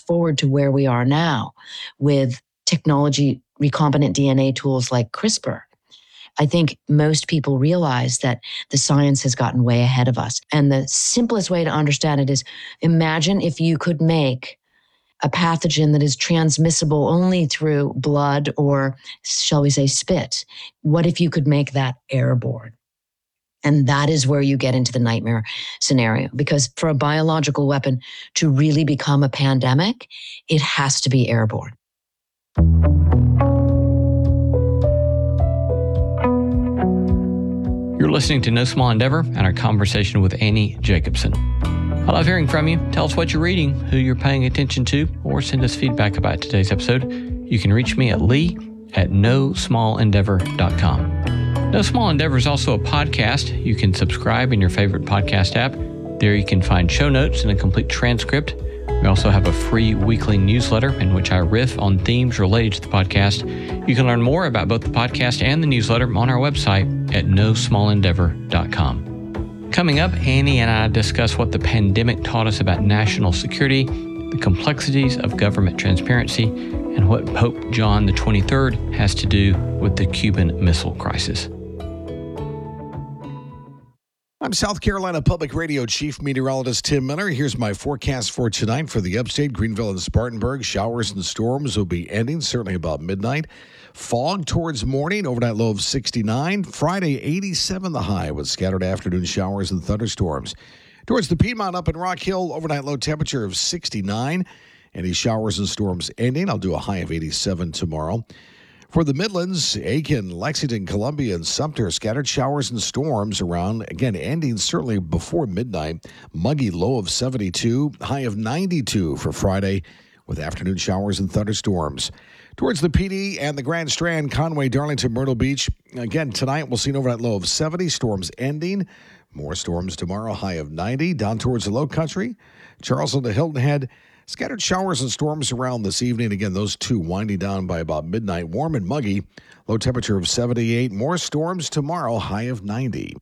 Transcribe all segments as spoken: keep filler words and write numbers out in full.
fast forward to where we are now with technology, recombinant D N A tools like CRISPR. I think most people realize that the science has gotten way ahead of us. And the simplest way to understand it is imagine if you could make a pathogen that is transmissible only through blood or, shall we say, spit. What if you could make that airborne? And that is where you get into the nightmare scenario. Because for a biological weapon to really become a pandemic, it has to be airborne. You're listening to No Small Endeavor and our conversation with Annie Jacobsen. I love hearing from you. Tell us what you're reading, who you're paying attention to, or send us feedback about today's episode. You can reach me at lee at no small endeavor dot com. No Small Endeavor is also a podcast. You can subscribe in your favorite podcast app. There you can find show notes and a complete transcript. We also have a free weekly newsletter in which I riff on themes related to the podcast. You can learn more about both the podcast and the newsletter on our website at no small endeavor dot com. Coming up, Annie and I discuss what the pandemic taught us about national security, the complexities of government transparency, and what Pope John the twenty-third has to do with the Cuban Missile Crisis. I'm South Carolina Public Radio Chief Meteorologist Tim Miller. Here's my forecast for tonight for the upstate, Greenville and Spartanburg. Showers and storms will be ending certainly about midnight. Fog towards morning, overnight low of sixty-nine. Friday, eighty-seven the high with scattered afternoon showers and thunderstorms. Towards the Piedmont up in Rock Hill, overnight low temperature of sixty-nine. Any showers and storms ending. I'll do a high of eighty-seven tomorrow. For the Midlands, Aiken, Lexington, Columbia, and Sumter, scattered showers and storms around, again, ending certainly before midnight. Muggy, low of seventy-two, high of ninety-two for Friday, with afternoon showers and thunderstorms. Towards the P D and the Grand Strand, Conway, Darlington, Myrtle Beach. Again, tonight we'll see an overnight low of seventy, storms ending. More storms tomorrow, high of ninety. Down towards the Low Country, Charleston to Hilton Head. Scattered showers and storms around this evening. Again, those two winding down by about midnight. Warm and muggy. Low temperature of seventy-eight. More storms tomorrow. High of ninety.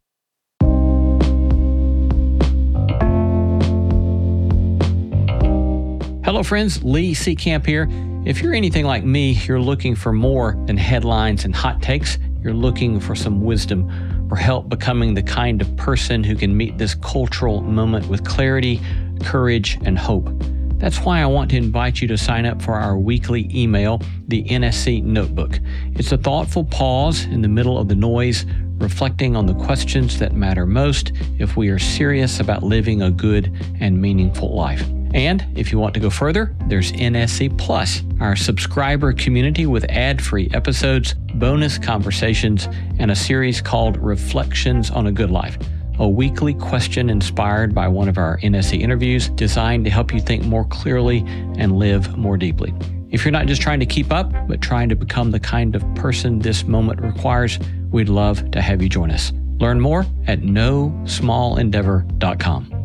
Hello, friends. Lee Seacamp here. If you're anything like me, you're looking for more than headlines and hot takes. You're looking for some wisdom or help becoming the kind of person who can meet this cultural moment with clarity, courage, and hope. That's why I want to invite you to sign up for our weekly email, the N S C Notebook. It's a thoughtful pause in the middle of the noise, reflecting on the questions that matter most if we are serious about living a good and meaningful life. And if you want to go further, there's N S C Plus, our subscriber community with ad-free episodes, bonus conversations, and a series called Reflections on a Good Life, a weekly question inspired by one of our N S C interviews designed to help you think more clearly and live more deeply. If you're not just trying to keep up, but trying to become the kind of person this moment requires, we'd love to have you join us. Learn more at no small endeavor dot com.